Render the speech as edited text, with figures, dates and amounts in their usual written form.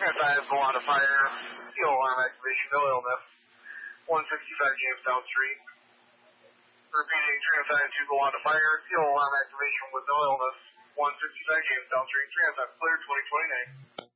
Transive, go on to fire. Fuel alarm activation, no illness. 165 James downstream. Repeating, Transive 2, go on to fire. Fuel alarm activation with no illness. 165 James downstream. Transive clear, 2029.